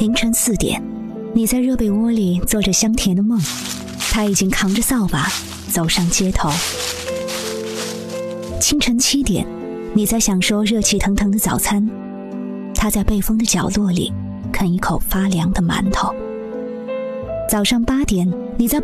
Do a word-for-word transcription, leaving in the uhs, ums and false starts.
凌晨四点，你在热被窝里做着香甜的梦，他已经扛着扫把走上街头。清晨七点，你在享受热气腾腾的早餐，他在背风的角落里啃一口发凉的馒头。早上八点，你在